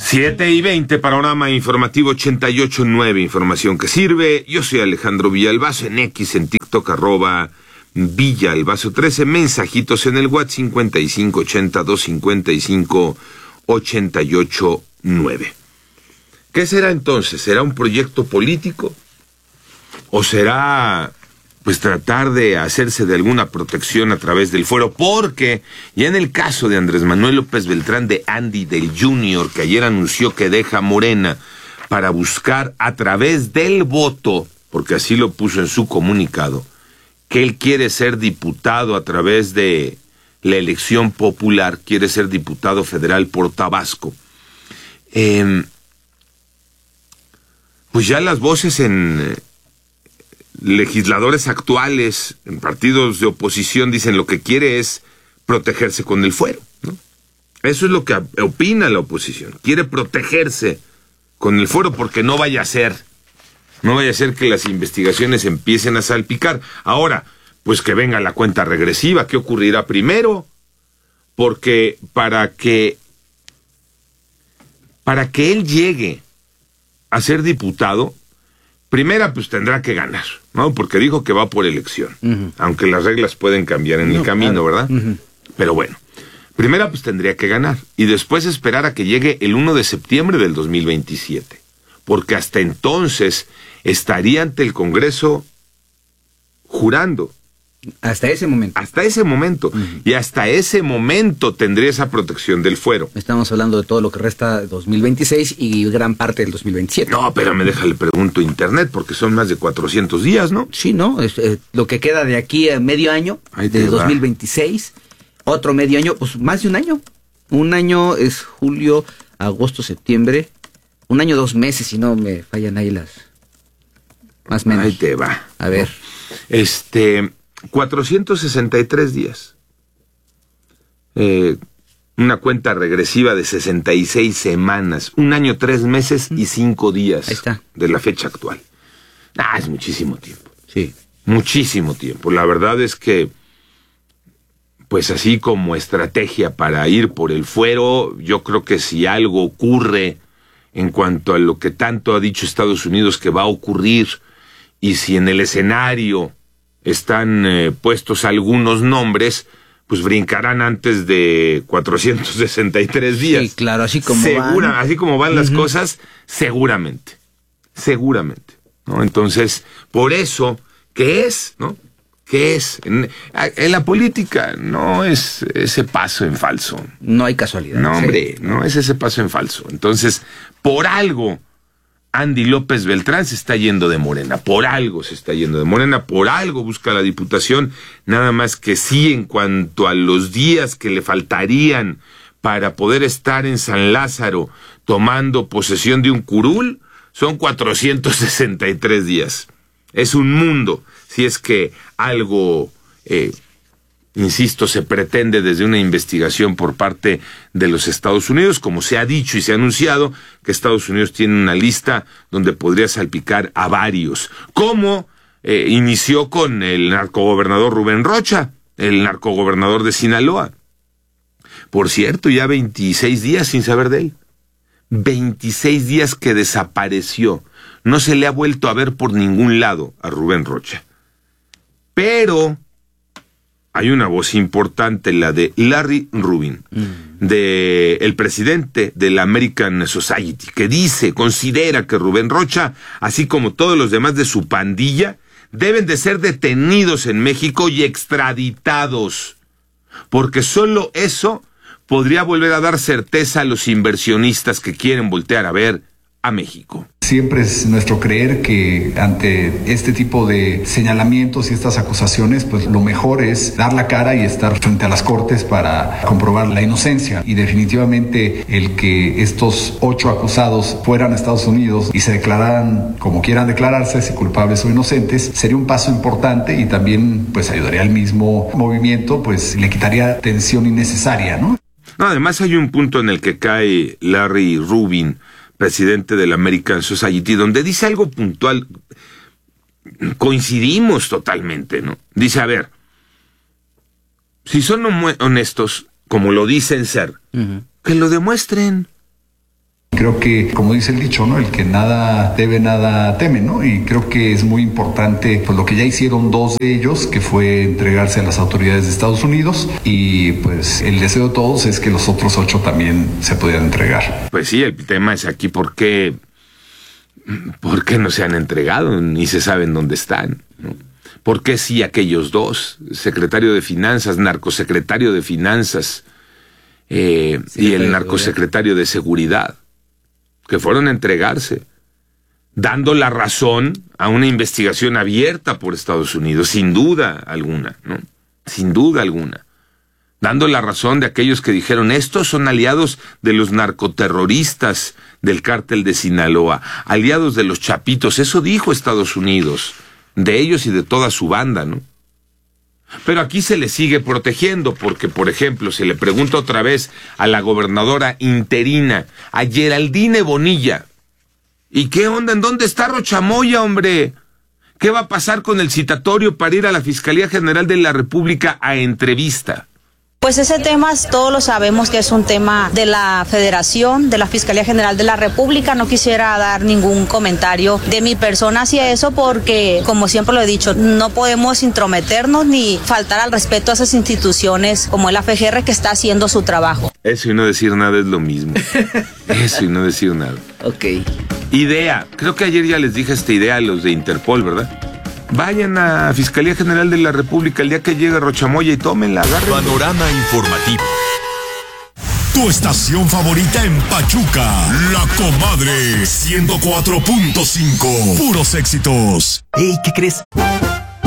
7:20, panorama informativo 88.9, información que sirve. Yo soy Alejandro Villalbazo, en X, en TikTok, @Villalbazo13, mensajitos en el WhatsApp 5580-255-889. ¿Qué será entonces? ¿Será un proyecto político? ¿O será, pues, tratar de hacerse de alguna protección a través del fuero? Porque ya en el caso de Andrés Manuel López Beltrán de Andy del Junior, que ayer anunció que deja Morena para buscar a través del voto, porque así lo puso en su comunicado, que él quiere ser diputado a través de la elección popular, quiere ser diputado federal por Tabasco. Pues ya las voces en legisladores actuales, en partidos de oposición, dicen lo que quiere es protegerse con el fuero, ¿no? Eso es lo que opina la oposición. Quiere protegerse con el fuero porque no vaya a ser que las investigaciones empiecen a salpicar. Ahora, pues que venga la cuenta regresiva. ¿Qué ocurrirá primero? Porque para que él llegue a ser diputado, primera, pues tendrá que ganar, ¿no? Porque dijo que va por elección, aunque las reglas pueden cambiar en el camino, ¿verdad? Pero bueno, primera, pues tendría que ganar, y después esperar a que llegue el 1 de septiembre del 2027, porque hasta entonces estaría ante el Congreso jurando. Hasta ese momento. Hasta ese momento. Y hasta ese momento tendría esa protección del fuero. Estamos hablando de todo lo que resta de 2026 y gran parte del 2027. No, pero déjale pregunto internet, porque son más de 400 días, ¿no? Sí, ¿no? Lo que queda de aquí a medio año, de 2026, otro medio año, pues más de un año. Un año es julio, agosto, septiembre. Un año, 2 meses, si no me fallan ahí las... Más o menos. Ahí te va. A ver. 463 días. Una cuenta regresiva de 66 semanas. 1 año, 3 meses y 5 días. Ahí está. De la fecha actual. Es muchísimo tiempo. Sí. Muchísimo tiempo. La verdad es que, pues así como estrategia para ir por el fuero, yo creo que si algo ocurre en cuanto a lo que tanto ha dicho Estados Unidos que va a ocurrir, y si en el escenario están puestos algunos nombres, pues brincarán antes de 463 días. Sí, claro, así como van las cosas, seguramente, ¿no? Entonces, por eso, ¿qué es, no? ¿Qué es? En la política no es ese paso en falso. No hay casualidad. No, hombre, no es ese paso en falso. Entonces, por algo Andy López Beltrán se está yendo de Morena, por algo se está yendo de Morena, por algo busca la diputación, nada más que sí, en cuanto a los días que le faltarían para poder estar en San Lázaro tomando posesión de un curul, son 463 días. Es un mundo, si es que algo, insisto, se pretende desde una investigación por parte de los Estados Unidos, como se ha dicho y se ha anunciado, que Estados Unidos tiene una lista donde podría salpicar a varios, como inició con el narcogobernador Rubén Rocha, el narcogobernador de Sinaloa. Por cierto, ya 26 días sin saber de él. 26 días que desapareció. No se le ha vuelto a ver por ningún lado a Rubén Rocha. Pero hay una voz importante, la de Larry Rubin, el presidente de la American Society, que considera que Rubén Rocha, así como todos los demás de su pandilla, deben de ser detenidos en México y extraditados, porque solo eso podría volver a dar certeza a los inversionistas que quieren voltear a ver a México. Siempre es nuestro creer que ante este tipo de señalamientos y estas acusaciones, pues lo mejor es dar la cara y estar frente a las cortes para comprobar la inocencia. Y definitivamente el que estos 8 acusados fueran a Estados Unidos y se declararan como quieran declararse, si culpables o inocentes, sería un paso importante y también pues ayudaría al mismo movimiento, pues le quitaría tensión innecesaria, ¿no? Además hay un punto en el que cae Larry Rubin, presidente de la American Society, donde dice algo puntual. Coincidimos totalmente, ¿no? Dice, a ver, si son honestos, como lo dicen ser, que lo demuestren. Creo que, como dice el dicho, ¿no? El que nada debe, nada teme, ¿no? Y creo que es muy importante, pues, lo que ya hicieron 2 de ellos, que fue entregarse a las autoridades de Estados Unidos, y pues el deseo de todos es que los otros 8 también se pudieran entregar. Pues sí, el tema es aquí ¿por qué no se han entregado? Ni se saben dónde están, ¿no? ¿Por qué sí aquellos 2? Secretario de Finanzas, narcosecretario de Finanzas, y el narcosecretario de Seguridad, que fueron a entregarse, dando la razón a una investigación abierta por Estados Unidos, sin duda alguna, ¿no? Sin duda alguna. Dando la razón de aquellos que dijeron, estos son aliados de los narcoterroristas del cártel de Sinaloa, aliados de los chapitos, eso dijo Estados Unidos, de ellos y de toda su banda, ¿no? Pero aquí se le sigue protegiendo porque, por ejemplo, se le pregunta otra vez a la gobernadora interina, a Geraldine Bonilla, ¿y qué onda? ¿En dónde está Rocha Moya, hombre? ¿Qué va a pasar con el citatorio para ir a la Fiscalía General de la República a entrevista? Pues ese tema todos lo sabemos que es un tema de la Federación, de la Fiscalía General de la República. No quisiera dar ningún comentario de mi persona hacia eso porque, como siempre lo he dicho, no podemos intrometernos ni faltar al respeto a esas instituciones como la FGR que está haciendo su trabajo. Eso y no decir nada es lo mismo. Eso y no decir nada. Ok. Idea. Creo que ayer ya les dije esta idea a los de Interpol, ¿verdad? Vayan a Fiscalía General de la República el día que llegue Rocha Moya y tómenla, agarren. Panorama informativo. Tu estación favorita en Pachuca, La Comadre 104.5. Puros éxitos. Ey, ¿qué crees?